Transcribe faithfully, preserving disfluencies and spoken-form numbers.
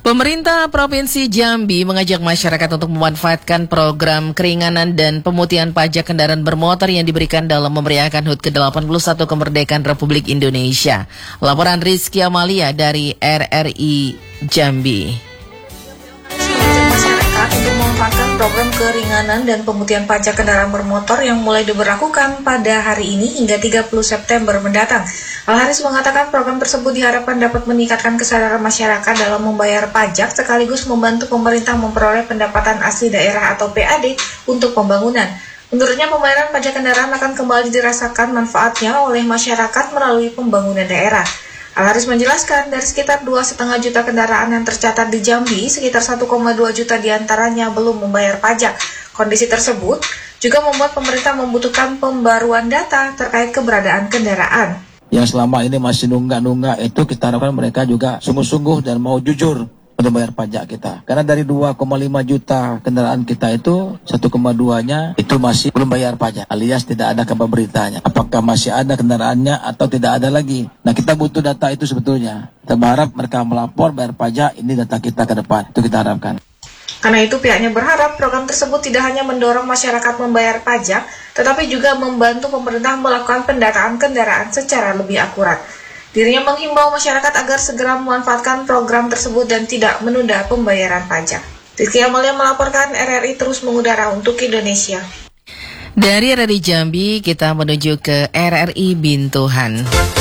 Pemerintah Provinsi Jambi mengajak masyarakat untuk memanfaatkan program keringanan dan pemutihan pajak kendaraan bermotor yang diberikan dalam memeriahkan H U T ke delapan puluh satu kemerdekaan Republik Indonesia. Laporan Rizky Amalia dari R R I Jambi. Masyarakat untuk memanfaatkan program keringanan dan pemutihan pajak kendaraan bermotor yang mulai diberlakukan pada hari ini hingga tiga puluh September mendatang. Al-Haris mengatakan program tersebut diharapkan dapat meningkatkan kesadaran masyarakat dalam membayar pajak sekaligus membantu pemerintah memperoleh pendapatan asli daerah atau P A D untuk pembangunan. Menurutnya pembayaran pajak kendaraan akan kembali dirasakan manfaatnya oleh masyarakat melalui pembangunan daerah. Al-Haris menjelaskan dari sekitar dua koma lima juta kendaraan yang tercatat di Jambi, sekitar satu koma dua juta diantaranya belum membayar pajak. Kondisi tersebut juga membuat pemerintah membutuhkan pembaruan data terkait keberadaan kendaraan. Yang selama ini masih nunggak-nunggak itu kita harapkan mereka juga sungguh-sungguh dan mau jujur untuk bayar pajak kita. Karena dari dua koma lima juta kendaraan kita itu, satu koma dua-nya itu masih belum bayar pajak, alias tidak ada kabar beritanya. Apakah masih ada kendaraannya atau tidak ada lagi. Nah, kita butuh data itu sebetulnya. Kita berharap mereka melapor bayar pajak, ini data kita ke depan. Itu kita harapkan. Karena itu pihaknya berharap program tersebut tidak hanya mendorong masyarakat membayar pajak, tetapi juga membantu pemerintah melakukan pendataan kendaraan secara lebih akurat. Dirinya menghimbau masyarakat agar segera memanfaatkan program tersebut dan tidak menunda pembayaran pajak. Rizky Amalia melaporkan, R R I terus mengudara untuk Indonesia. Dari R R I Jambi kita menuju ke R R I Bintuhan.